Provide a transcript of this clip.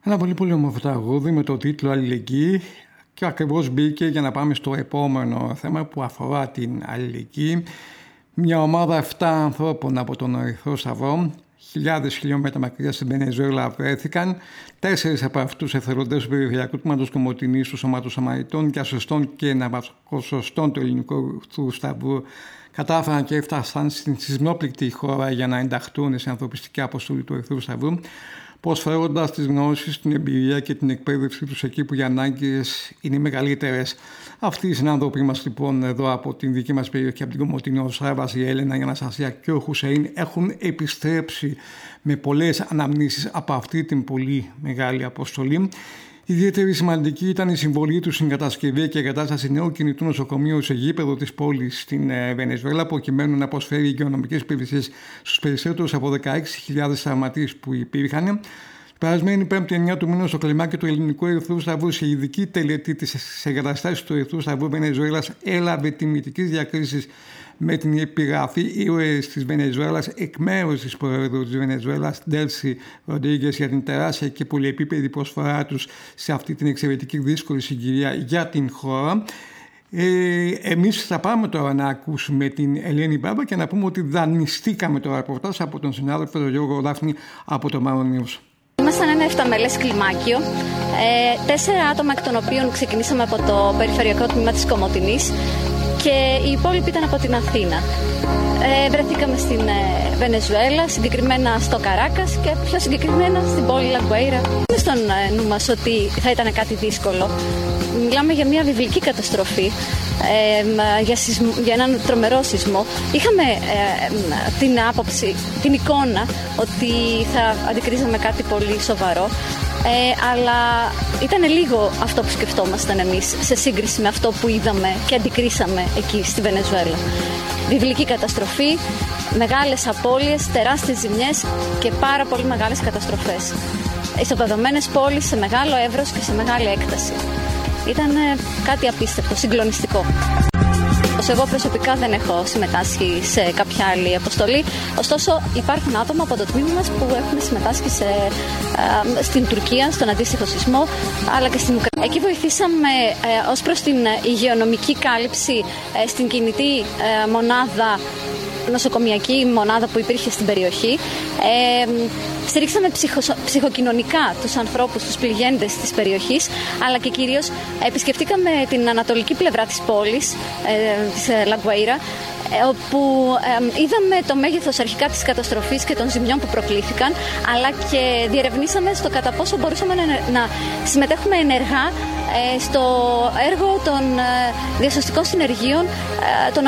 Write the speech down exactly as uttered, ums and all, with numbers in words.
Ένα πολύ πολύ όμορφο τραγούδι με το τίτλο Αλληλεγγύη και ακριβώς μπήκε για να πάμε στο επόμενο θέμα που αφορά την αλληλεγγύη. Μια ομάδα επτά ανθρώπων από τον Ερυθρό Σταυρό, χιλιάδες χιλιόμετρα μακριά στην Βενεζουέλα βρέθηκαν. Τέσσερις από αυτούς εθελοντές του περιφερειακού τμήματος Κομοτηνής του Σωματείου Σαμαριτών και ασωστών και ναυαγοσωστών του Ελληνικού Ερυθρού Σταυρού κατάφεραν και έφτασαν στην σεισμόπληκτη χώρα για να ενταχθούν σε ανθρωπιστική αποστολή του Ερυθρού Σταυρού, προσφέροντας τις γνώσεις, την εμπειρία και την εκπαίδευση τους εκεί που οι ανάγκες είναι οι μεγαλύτερες. Αυτοί οι συνάνθρωποι μας λοιπόν εδώ από την δική μας περιοχή, από την Κομοτηνή, ο Σάββας, η Έλενα, η Αναστασία και ο Χουσέιν, έχουν επιστρέψει με πολλές αναμνήσεις από αυτή την πολύ μεγάλη αποστολή. Ιδιαίτερη σημαντική ήταν η συμβολή του στην κατασκευή και εγκατάσταση νέου κινητού νοσοκομείου σε γήπεδο της πόλης στην Βενεζουέλα, προκειμένου να προσφέρει υγειονομικές υπηρεσίες στους περισσότερους από δεκαέξι χιλιάδες τραυματίες που υπήρχαν. Την περασμένη Πέμπτη εννιά του μήνα στο κλιμάκι του Ελληνικού Ερυθρού Σταυρού, σε ειδική τελετή της εγκαταστάσεης του Ερυθρού Σταυρού Βενεζουέλας, έλαβε τιμητικής διακρίσεις με την επιγραφή ήρωες της Βενεζουέλας εκ μέρους της Προέδρου της Βενεζουέλας, Ντέλση Ροντρίγκες, για την τεράστια και πολυεπίπεδη προσφορά τους σε αυτή την εξαιρετική δύσκολη συγκυρία για την χώρα. Ε, εμείς θα πάμε τώρα να ακούσουμε την Ελένη Μπάμπα και να πούμε ότι δανειστήκαμε το ρεπορτάζ από τον συνάδελφο τον Γιώργο Δάφνη από το Μαρονίους. Ήμασταν ένα εφταμελές κλιμάκιο, ε, τέσσερα άτομα εκ των οποίων ξεκινήσαμε από το περιφερειακό τμήμα της Κομοτηνής και οι υπόλοιποι ήταν από την Αθήνα. Ε, βρεθήκαμε στην ε, Βενεζουέλα, συγκεκριμένα στο Καράκας και πιο συγκεκριμένα στην πόλη Λαγκουέιρα. Είναι στον ε, νου μας ότι θα ήταν κάτι δύσκολο. Μιλάμε για μια βιβλική καταστροφή, ε, για, σεισμ, για έναν τρομερό σεισμό. Είχαμε ε, την άποψη, την εικόνα ότι θα αντικρίζαμε κάτι πολύ σοβαρό. Ε, αλλά ήταν λίγο αυτό που σκεφτόμασταν εμείς σε σύγκριση με αυτό που είδαμε και αντικρίσαμε εκεί στη Βενεζουέλα. Βιβλική καταστροφή, μεγάλες απώλειες, τεράστιες ζημιές και πάρα πολύ μεγάλες καταστροφές. Ισοπεδωμένες πόλεις σε μεγάλο εύρος και σε μεγάλη έκταση. Ήταν κάτι απίστευτο, συγκλονιστικό. Εγώ προσωπικά δεν έχω συμμετάσχει σε κάποια άλλη αποστολή, ωστόσο υπάρχουν άτομα από το τμήμα μας που έχουν συμμετάσχει σε, ε, στην Τουρκία, στον αντίστοιχο σεισμό, αλλά και στην Ουκρανία. Εκεί βοηθήσαμε ε, ως προς την υγειονομική κάλυψη ε, στην κινητή ε, μονάδα, νοσοκομιακή μονάδα που υπήρχε στην περιοχή. Ε, στηρίξαμε ψυχο, ψυχοκοινωνικά τους ανθρώπους, τους πληγέντες της περιοχής, αλλά και κυρίως επισκεφτήκαμε την ανατολική πλευρά της πόλης, ε, της Λαγκουέιρα, ε, όπου ε, είδαμε το μέγεθος αρχικά της καταστροφής και των ζημιών που προκλήθηκαν, αλλά και διερευνήσαμε στο κατά πόσο μπορούσαμε να, να συμμετέχουμε ενεργά ε, στο έργο των ε, διασωστικών συνεργείων, ε, των